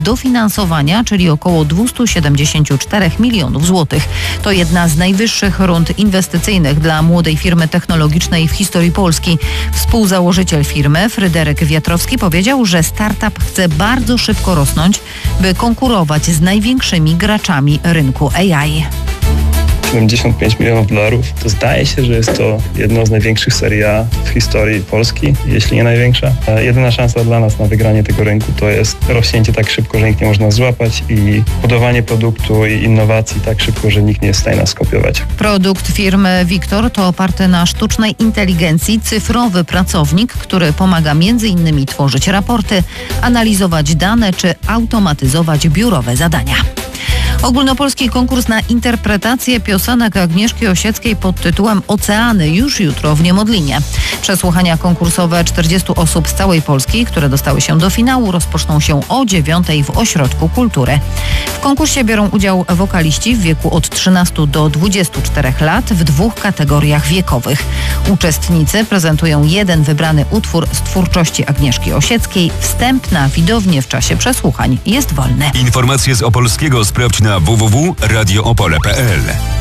dofinansowania, czyli około 274 milionów złotych. To jedna z najwyższych rund inwestycyjnych dla młodej firmy technologicznej w historii Polski. Współzałożyciel firmy, Fryderyk Wiatrowski, powiedział, że startup chce bardzo szybko rosnąć, by konkurować z największymi graczami rynku AI. 75 milionów dolarów. To zdaje się, że jest to jedno z największych serii A w historii Polski, jeśli nie największa. Jedyna szansa dla nas na wygranie tego rynku to jest rośnięcie tak szybko, że nikt nie można złapać i budowanie produktu i innowacji tak szybko, że nikt nie jest w stanie nas skopiować. Produkt firmy Wiktor to oparty na sztucznej inteligencji cyfrowy pracownik, który pomaga m.in. tworzyć raporty, analizować dane czy automatyzować biurowe zadania. Ogólnopolski konkurs na interpretację piosenek Agnieszki Osieckiej pod tytułem Oceany już jutro w Niemodlinie. Przesłuchania konkursowe 40 osób z całej Polski, które dostały się do finału, rozpoczną się o 9:00 w Ośrodku Kultury. W konkursie biorą udział wokaliści w wieku od 13 do 24 lat w 2 kategoriach wiekowych. Uczestnicy prezentują jeden wybrany utwór z twórczości Agnieszki Osieckiej. Wstęp na widownię w czasie przesłuchań jest wolny. Informacje z Opolskiego sprawdź na www.radioopole.pl.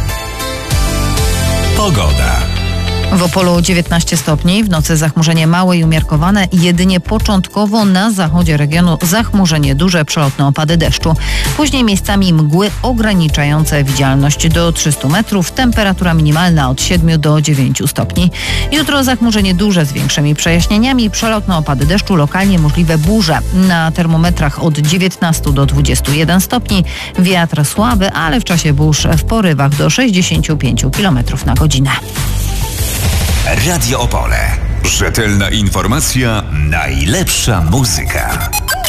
Pogoda. W Opolu 19 stopni, w nocy zachmurzenie małe i umiarkowane, jedynie początkowo na zachodzie regionu zachmurzenie duże, przelotne opady deszczu. Później miejscami mgły ograniczające widzialność do 300 metrów, temperatura minimalna od 7 do 9 stopni. Jutro zachmurzenie duże z większymi przejaśnieniami, przelotne opady deszczu, lokalnie możliwe burze. Na termometrach od 19 do 21 stopni, wiatr słaby, ale w czasie burz w porywach do 65 km na godzinę. Radio Opole. Rzetelna informacja, najlepsza muzyka.